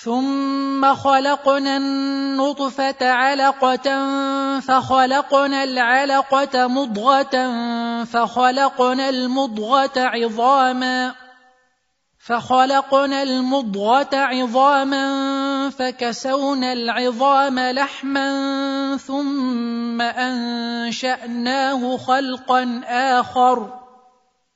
ثم خلقنا النطفة علقة فخلقنا العلقة مضغة فخلقنا المضغة عظاما فكسونا العظام لحما ثم أنشأناه خلقا آخر